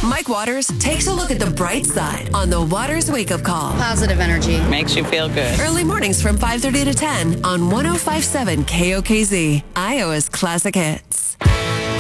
Mike Waters takes a look at the bright side on the Waters Wake Up Call. Positive energy. Makes you feel good. Early mornings from 5:30 to 10 on 105.7 KOKZ, Iowa's Classic Hits.